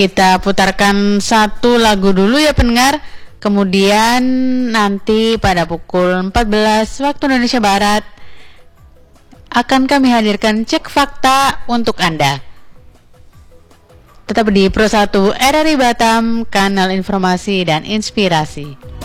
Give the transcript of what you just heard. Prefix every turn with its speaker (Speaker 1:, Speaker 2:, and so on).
Speaker 1: Kita putarkan satu lagu dulu ya pendengar. Kemudian nanti pada pukul 14 waktu Indonesia Barat akan kami hadirkan cek fakta untuk Anda. Tetap di Pro 1 RRI Batam, kanal informasi dan inspirasi.